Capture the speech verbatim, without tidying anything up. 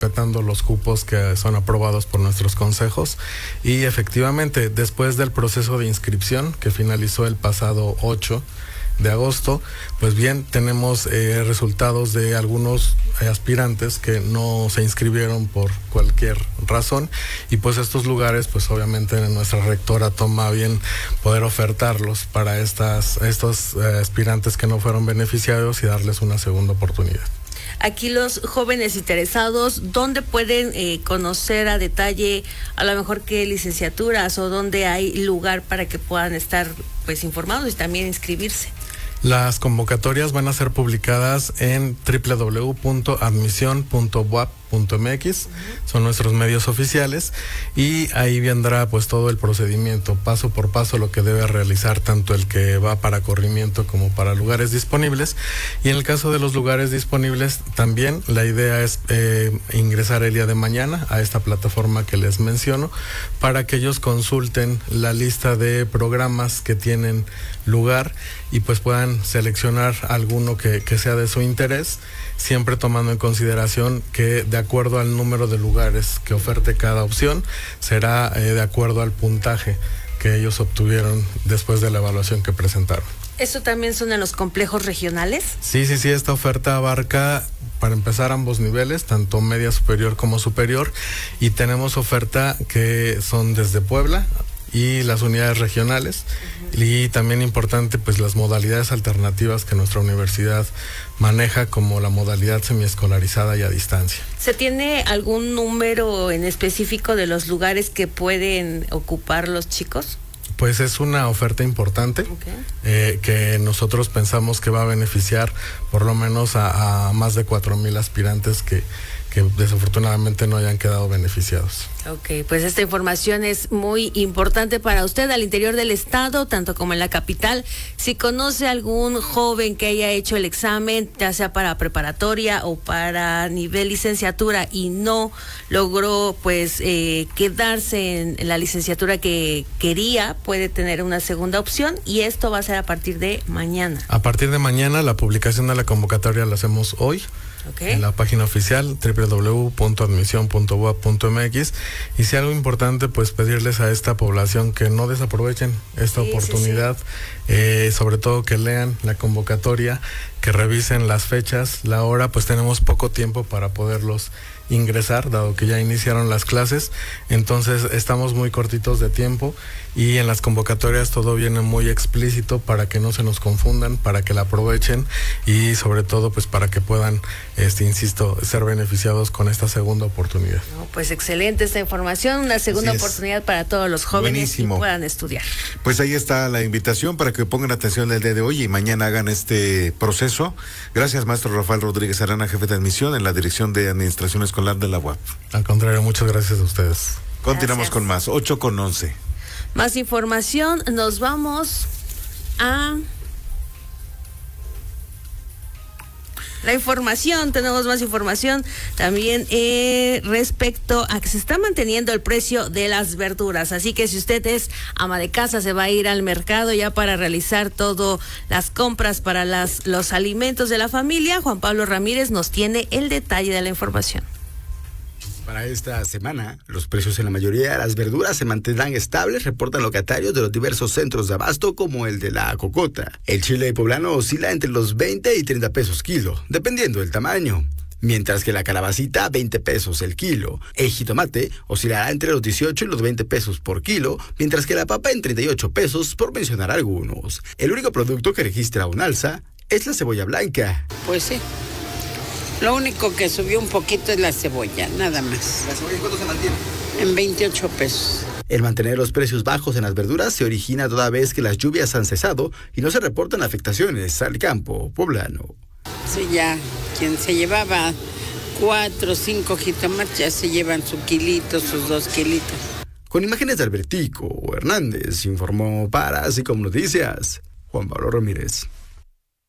respetando los cupos que son aprobados por nuestros consejos. Y efectivamente, después del proceso de inscripción que finalizó el pasado ocho de agosto, pues bien, tenemos eh, resultados de algunos eh, aspirantes que no se inscribieron por cualquier razón, y pues estos lugares, pues obviamente nuestra rectora toma bien poder ofertarlos para estas estos eh, aspirantes que no fueron beneficiados y darles una segunda oportunidad. Aquí los jóvenes interesados, ¿dónde pueden eh, conocer a detalle a lo mejor qué licenciaturas o dónde hay lugar para que puedan estar pues informados y también inscribirse? Las convocatorias van a ser publicadas en doble u doble u doble u punto admisión punto b u a p punto m x, son nuestros medios oficiales, y ahí vendrá pues todo el procedimiento, paso por paso, lo que debe realizar tanto el que va para corrimiento como para lugares disponibles. Y en el caso de los lugares disponibles también la idea es eh, ingresar el día de mañana a esta plataforma que les menciono para que ellos consulten la lista de programas que tienen lugar y pues puedan seleccionar alguno que, que sea de su interés, siempre tomando en consideración que de acuerdo al número de lugares que oferte cada opción, será eh, de acuerdo al puntaje que ellos obtuvieron después de la evaluación que presentaron. ¿Eso también son en los complejos regionales? Sí, sí, sí, esta oferta abarca, para empezar, ambos niveles, tanto media superior como superior, y tenemos oferta que son desde Puebla y las unidades regionales, uh-huh. Y también importante pues las modalidades alternativas que nuestra universidad maneja, como la modalidad semiescolarizada y a distancia. ¿Se tiene algún número en específico de los lugares que pueden ocupar los chicos? Pues es una oferta importante, okay. eh, que nosotros pensamos que va a beneficiar por lo menos a, a más de cuatro mil aspirantes que, que desafortunadamente no hayan quedado beneficiados. Ok, pues esta información es muy importante para usted al interior del estado, tanto como en la capital. Si conoce algún joven que haya hecho el examen, ya sea para preparatoria o para nivel licenciatura, y no logró pues eh, quedarse en, en la licenciatura que quería, puede tener una segunda opción, y esto va a ser a partir de mañana. A partir de mañana, la publicación de la convocatoria la hacemos hoy. Okay. En la página oficial doble u doble u doble u punto admisión punto b u a p punto m x, y si algo importante pues pedirles a esta población que no desaprovechen esta sí, oportunidad, sí, sí. Eh, sobre todo que lean la convocatoria, que revisen las fechas, la hora, pues tenemos poco tiempo para poderlos ingresar, dado que ya iniciaron las clases, entonces estamos muy cortitos de tiempo, y en las convocatorias todo viene muy explícito para que no se nos confundan, para que la aprovechen y sobre todo pues para que puedan, este insisto, ser beneficiados con esta segunda oportunidad. No, pues excelente esta información, una segunda oportunidad para todos los jóvenes. Buenísimo. Que puedan estudiar. Pues ahí está la invitación para que pongan atención el día de hoy y mañana hagan este proceso. Gracias, maestro Rafael Rodríguez Arana, jefe de admisión en la Dirección de Administración Escolar de la U A P. Al contrario, muchas gracias a ustedes. Continuamos Gracias. con más, ocho con once. Más información, nos vamos a la información, tenemos más información también eh, respecto a que se está manteniendo el precio de las verduras, así que si usted es ama de casa, se va a ir al mercado ya para realizar todas las compras para las, los alimentos de la familia. Juan Pablo Ramírez nos tiene el detalle de la información. Para esta semana, los precios en la mayoría de las verduras se mantendrán estables, reportan locatarios de los diversos centros de abasto como el de la Cocota. El chile poblano oscila entre los veinte y treinta pesos kilo, dependiendo del tamaño. Mientras que la calabacita, veinte pesos el kilo. El jitomate oscilará entre los dieciocho y los veinte pesos por kilo, mientras que la papa en treinta y ocho pesos, por mencionar algunos. El único producto que registra un alza es la cebolla blanca. Pues sí. Lo único que subió un poquito es la cebolla, nada más. ¿La cebolla cuánto se mantiene? En veintiocho pesos. El mantener los precios bajos en las verduras se origina toda vez que las lluvias han cesado y no se reportan afectaciones al campo poblano. Sí, ya, quien se llevaba cuatro o cinco jitomates ya se llevan su kilito, sus dos kilitos. Con imágenes de Albertico Hernández, informó para Así Como Noticias, Juan Pablo Ramírez.